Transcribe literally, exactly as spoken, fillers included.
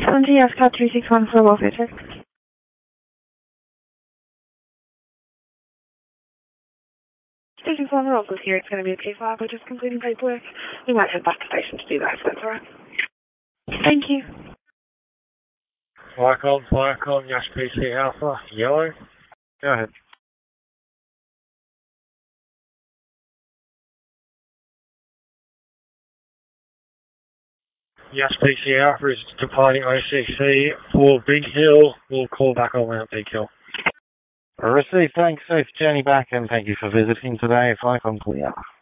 seventy, yes, cat three six one for a welfare check. Station form we're also here, it's going to be okay for but just completing paperwork. We might head back to station to do that, if that's alright. Thank you. Flycom, Flycom, Yash P C Alpha, yellow. Go ahead. Yash P C Alpha is departing O C C for Big Hill. We'll call back on Mount Big Hill. Received, thanks. Safe journey back and thank you for visiting today. Flycom clear.